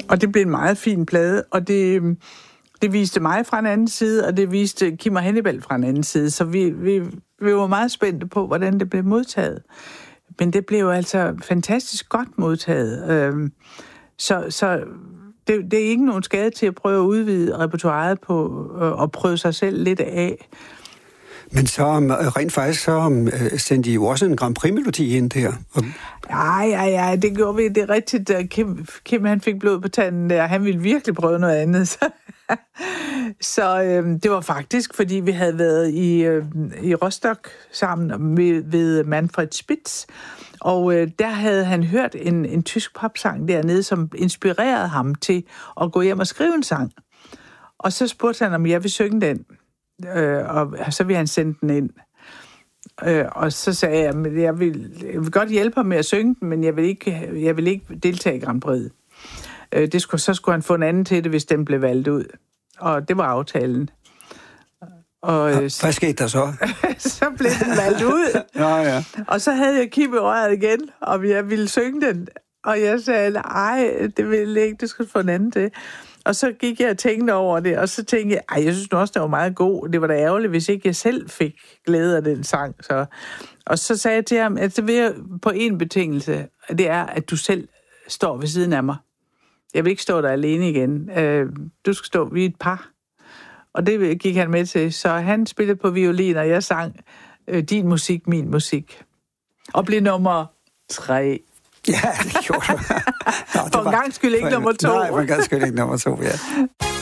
Og det blev en meget fin plade, og det viste mig fra en anden side, og det viste Kim og Hannibal fra en anden side, så vi var meget spændte på, hvordan det blev modtaget. Men det blev altså fantastisk godt modtaget. Så det er ikke nogen skade til at prøve at udvide repertoiret på og prøve sig selv lidt af. Men så rent faktisk så sendte I jo også en Grand Prix-melodi ind der. Ja, det gjorde vi. Det er rigtigt, da Kim han fik blod på tanden der. Han ville virkelig prøve noget andet. Så det var faktisk, fordi vi havde været i Rostock sammen ved Manfred Spitz, og der havde han hørt en tysk popsang dernede, som inspirerede ham til at gå hjem og skrive en sang. Og så spurgte han, om jeg vil synge den, og så ville han sende den ind. Og så sagde jeg, at jeg vil godt hjælpe ham med at synge den, men jeg vil ikke deltage i Grand Prix. Så skulle han få en anden til det, hvis den blev valgt ud. Og det var aftalen. Og hvad skete der så? Så blev den valgt ud. Ja. Og så havde jeg Kim i røret igen, og jeg ville synge den. Og jeg sagde, nej, det vil ikke, det skal få en anden til. Og så gik jeg og tænkte over det, og så tænkte jeg, jeg synes også, det var meget god. Det var da ærgerligt, hvis ikke jeg selv fik glæde af den sang. Og så sagde jeg til ham, at det vil jeg på en betingelse, og det er, at du selv står ved siden af mig. Jeg vil ikke stå der alene igen. Du skal stå, vi er et par. Og det gik han med til. Så han spillede på violin, og jeg sang din musik, min musik. Og blev nummer 3. Ja, det gjorde du. For en gang skyld ikke nummer 2. Nej, for en gang skyld ikke nummer 2, ja.